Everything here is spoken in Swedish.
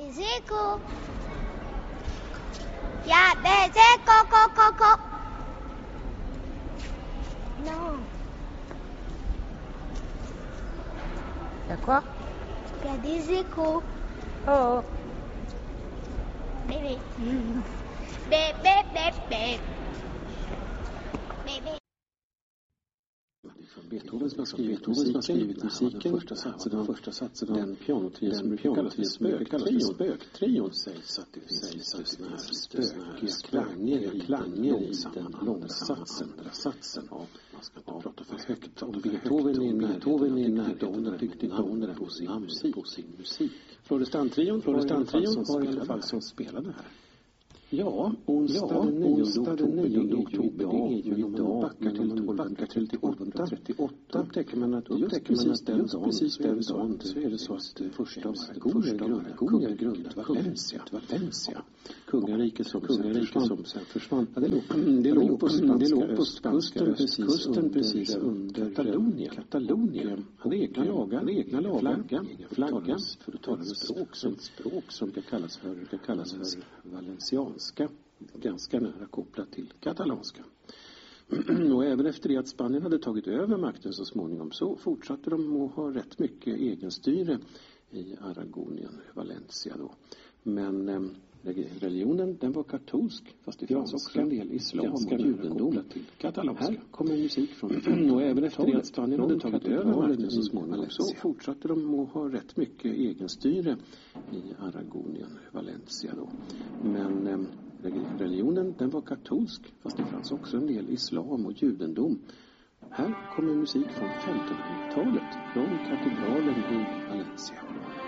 Zico. Ya, co. Non. Y'a quoi? Il y a des échos. Oh. Bébé. Bébé. Bébé. Beethoven som har skrivit musiken, första satsen, den pianotrion som brukar kallas spöktrion, sägs att det finns såna här spökiga klanger i den andra satsen. Man ska inte prata för högt om Beethoven är närgången, tyckte inte om det på sin musik. Florestan-trion var i alla fall som spelade här. Ja, onsdag den 9 oktober, det är ju när man backar till 1238, upptäcker man att just precis den dagen så är det så att första av Aragoner grundat Valencia. Kungariket som sen försvann. Det låg på östkusten precis under Katalonien. Hade egna lagar, flaggan, för att tala ett språk som kan kallas för valencianska, ganska nära kopplat till katalanska. Och även efter det att Spanien hade tagit över makten så småningom så fortsatte de att ha rätt mycket egenstyre i Aragonien, Valencia då. Men religionen, den var katolsk, fast det fanns också en del islam och judendom till katalanska. Här kommer musik från och även efter det att Spanien hade tagit över makten så småningom så fortsatte de att ha rätt mycket egenstyre i Aragonien, Valencia då. Men religionen, den var katolsk, fast det fanns också en del islam och judendom. Här kommer musik från 1500-talet, från katedralen i Valencia.